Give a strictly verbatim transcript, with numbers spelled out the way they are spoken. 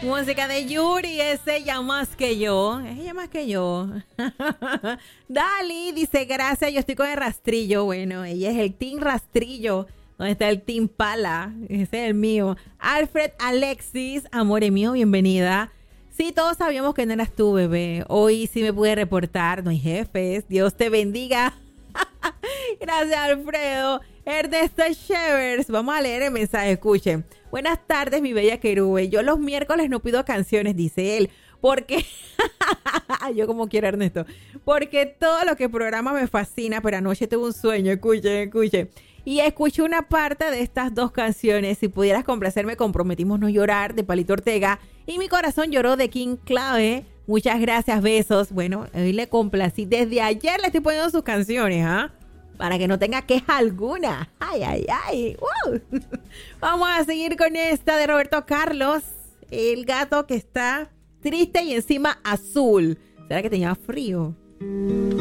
Música de Yuri, es ella más que yo. Es ella más que yo. Dali dice, gracias, yo estoy con el rastrillo. Bueno, ella es el team rastrillo. ¿Dónde está el team pala? Ese es el mío. Alfred Alexis, amore mío, bienvenida. Sí, todos sabíamos que no eras tú, bebé. Hoy sí me pude reportar. No hay jefes. Dios te bendiga. Gracias, Alfredo. Ernesto Shevers. Vamos a leer el mensaje. Escuchen. Buenas tardes, mi bella querube. Yo los miércoles no pido canciones, dice él. Porque... Yo como quiero, Ernesto. Porque todo lo que programa me fascina, pero anoche tuve un sueño. Escuchen, escuchen. Y escuché una parte de estas dos canciones. Si pudieras complacerme, Comprometimos no llorar, de Palito Ortega. Y Mi corazón lloró, de King Clave. Muchas gracias, besos. Bueno, hoy le complací. Desde ayer le estoy poniendo sus canciones, ¿ah? ¿eh? Para que no tenga queja alguna. Ay, ay, ay. ¡Wow! Vamos a seguir con esta de Roberto Carlos. El gato que está triste y encima azul. ¿Será que tenía frío?